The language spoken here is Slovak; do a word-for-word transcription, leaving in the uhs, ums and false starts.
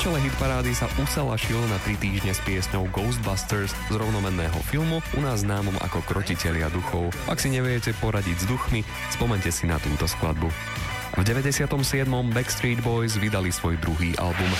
čele hitparády sa usalašil na tri týždne s piesňou Ghostbusters z rovnomenného filmu, u nás známom ako Krotitelia duchov. Ak si neviete poradiť s duchmi, spomente si na túto skladbu. V deväťdesiatom siedmom Backstreet Boys vydali svoj druhý album